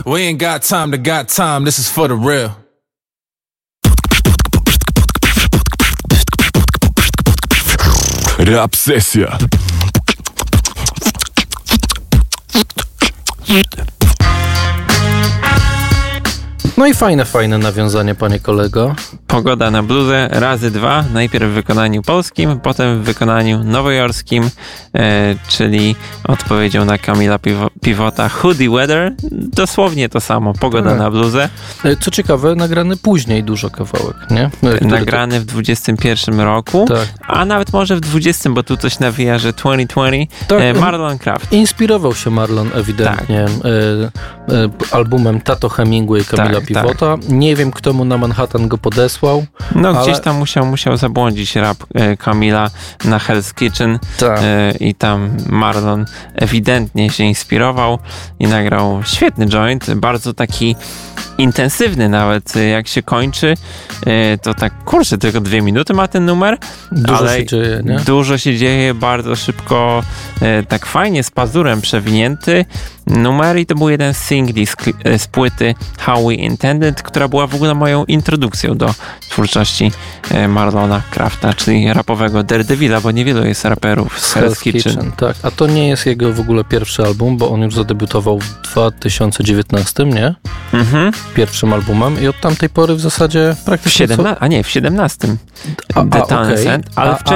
We ain't got time, this is for the real. Rap sesja. No i fajne nawiązanie, panie kolego. Pogoda na bluzę razy 2, najpierw w wykonaniu polskim, potem w wykonaniu nowojorskim, czyli odpowiedzią na Kamila Pivota Hoodie Weather, dosłownie to samo, pogoda na bluzę. Co ciekawe, nagrany później dużo kawałek, nie? Nagrany w 21 roku, tak. A nawet może w 20, bo tu coś nawija, że 2020, tak, Marlon Craft. Inspirował się Marlon ewidentnie albumem Tato Hemingway Kamila Pivota. Tak. Nie wiem, kto mu na Manhattan go podesłał. No ale... gdzieś tam musiał zabłądzić rap Kamila na Hell's Kitchen i tam Marlon ewidentnie się inspirował i nagrał świetny joint, bardzo taki intensywny nawet, jak się kończy, to tak, kurczę, tylko 2 minuty ma ten numer, ale się dzieje, nie? Dużo się dzieje, bardzo szybko, tak fajnie, z pazurem przewinięty numer i to był jeden z singli z płyty How We Intended, która była w ogóle moją introdukcją do twórczości Marlona Crafta, czyli rapowego Daredevila, bo niewielu jest raperów z Hell's Kitchen. Tak, a to nie jest jego w ogóle pierwszy album, bo on już zadebiutował w 2019, nie? Mhm. Pierwszym albumem i od tamtej pory w zasadzie praktycznie... w 17. The Talent Cent, ale